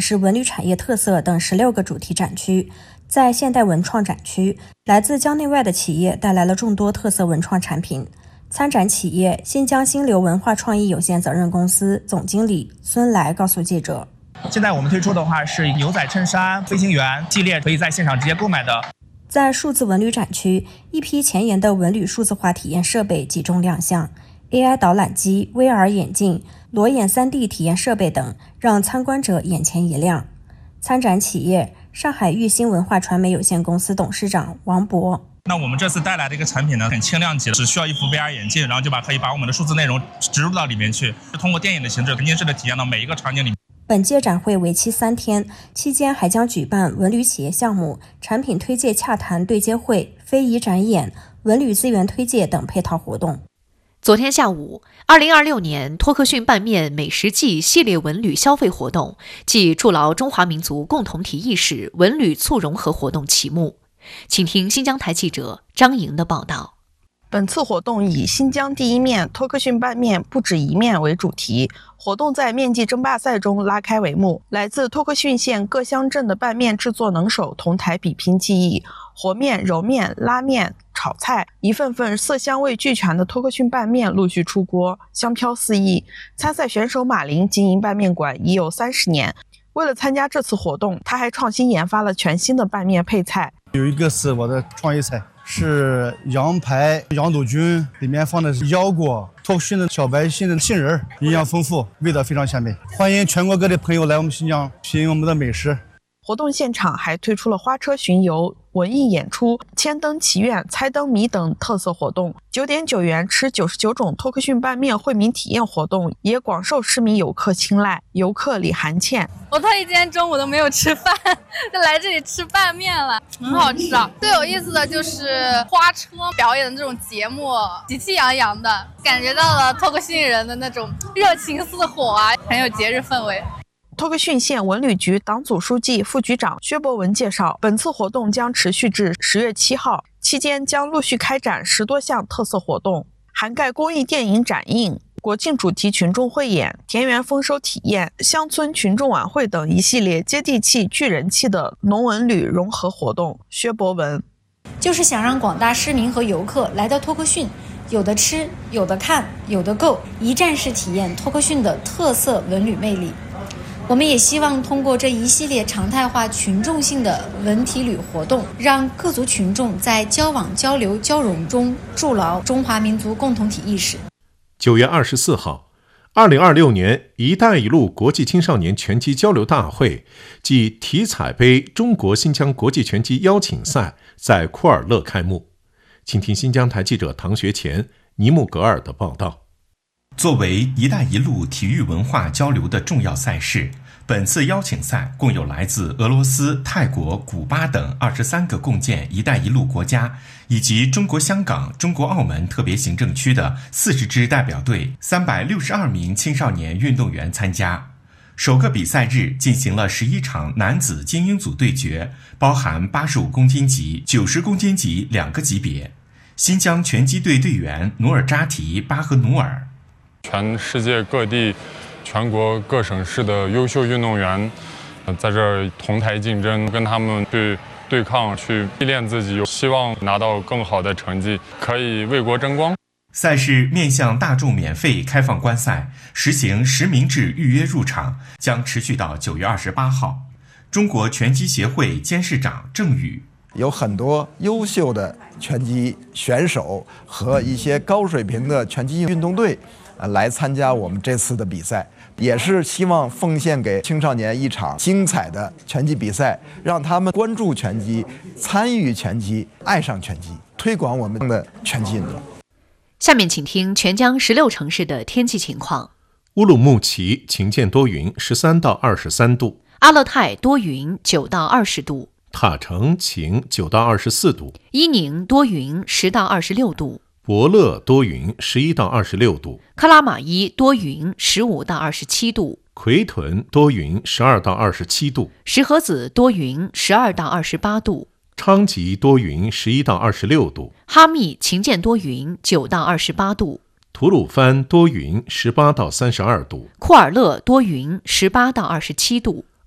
示文旅产业特色等16个主题展区。在现代文创展区，来自疆内外的企业带来了众多特色文创产品。参展企业新疆新流文化创意有限责任公司总经理孙来告诉记者， 现在我们推出的话是牛仔衬衫、飞行员系列，可以在现场直接购买的。 在数字文旅展区，一批前沿的文旅数字化体验设备集中亮相， AI 导览机、VR 眼镜、裸眼 3D 体验设备等，让参观者眼前一亮。参展企业上海玉兴文化传媒有限公司董事长王博， 那我们这次带来的一个产品呢，很轻量级，只需要一副 VR 眼镜，然后就可以把我们的数字内容植入到里面去，通过电影的形式沉浸式的体验到每一个场景里面。 本届展会为期3天，期间还将举办文旅企业项目、产品推介洽谈对接会、非遗展演、文旅资源推介等配套活动。 昨天下午，2026年托克逊拌面美食季系列文旅消费活动暨筑牢中华民族共同体意识文旅促融合活动启幕。请听新疆台记者张莹的报道。 本次活动以新疆第一面托克逊拌面不止一面为主题，活动在面季争霸赛中拉开帷幕。来自托克逊县各乡镇的拌面制作能手同台比拼技艺，和面、揉面、拉面、炒菜，一份份色香味俱全的托克逊拌面陆续出锅，香飘四溢。参赛选手马林经营拌面馆已有30年，为了参加这次活动，他还创新研发了全新的拌面配菜。 有一个是我的创意菜，是羊排、羊肚菌，里面放的是腰果、托克逊的小白心的杏仁，营养丰富，味道非常鲜美。欢迎全国各地朋友来我们新疆品我们的美食。 活动现场还推出了花车巡游、文艺演出、千灯祈愿、猜灯谜等特色活动。9.9元吃99种托克逊拌面惠民体验活动也广受市民游客青睐。游客李涵倩， 我特意今天中午都没有吃饭，就来这里吃拌面了，很好吃啊。最有意思的就是花车表演的这种节目，喜气洋洋的，感觉到了托克逊人的那种热情似火啊，很有节日氛围。 托克逊县文旅局党组书记、副局长薛博文介绍，本次活动将持续至10月7号，期间将陆续开展10多项特色活动，涵盖公益电影展映、国庆主题群众汇演、田园丰收体验、乡村群众晚会等一系列接地气、聚人气的农文旅融合活动。薛博文就是想让广大市民和游客来到托克逊，有的吃，有的看，有的购，一站式体验托克逊的特色文旅魅力。我们也希望通过这一系列常态化群众性的文体旅活动，让各族群众在交往、交流、交融中筑牢中华民族共同体意识。 9月24号，2026年“一带一路”国际青少年拳击交流大会暨体彩杯中国新疆国际拳击邀请赛在库尔勒开幕。请听新疆台记者唐学前、尼木格尔的报道。 作为“一带一路”体育文化交流的重要赛事，本次邀请赛共有来自俄罗斯、泰国、古巴等23个共建“一带一路”国家，以及中国香港、中国澳门特别行政区的40支代表队、362名青少年运动员参加。首个比赛日进行了11场男子精英组对决，包含85公斤级、90公斤级2个级别。新疆拳击队队员努尔扎提巴和努尔， 全世界各地、全国各省市的优秀运动员，在这儿同台竞争，跟他们去对抗，去历练自己，希望拿到更好的成绩，可以为国争光。 赛事面向大众免费开放观赛，实行实名制预约入场，将持续到9月28号。中国拳击协会监事长郑宇， 有很多优秀的拳击选手和一些高水平的拳击运动队来参加我们这次的比赛，也是希望奉献给青少年一场精彩的拳击比赛，让他们关注拳击、参与拳击、爱上拳击，推广我们的拳击运动。 下面请听全疆16城市的天气情况。 乌鲁木齐晴间多云，13到23度； 阿勒泰多云，9到20度； 塔城晴，9到24度； 伊宁多云，10到26度； 博乐多云，11到26度； 克拉玛依多云，15到27度； 奎屯多云，12到27度； 石河子多云，12到28度； 昌吉多云，11到26度； 哈密晴间多云，9到28度； 吐鲁番多云，18到32度； 库尔勒多云，18到27度；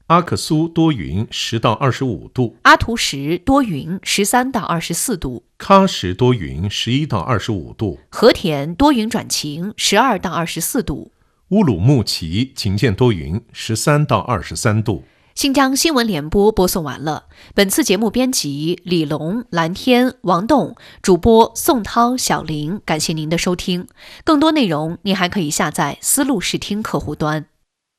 阿克苏多云10到25度， 阿图什多云13到24度， 喀什多云11到25度， 和田多云转晴12到24度， 乌鲁木齐晴间多云13到23度。 新疆新闻联播播送完了。本次节目编辑李龙、蓝天、王栋，主播宋涛、小林。感谢您的收听。更多内容您还可以下载思路视听客户端。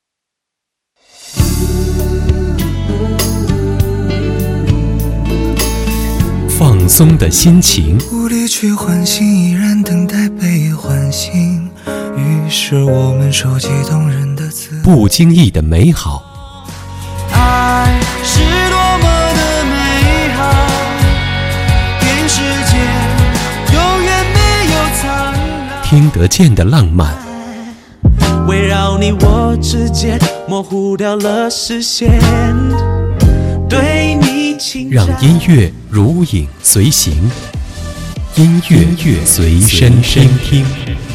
放松的心情， 无力去唤醒，依然等待被唤醒。于是我们收集动人的词， 不经意的美好。 爱是多么的美好，电视界永远没有苍老。 听得见的浪漫， 围绕你我之间，模糊掉了视线。对你情， 让音乐如影随形，音乐随身听。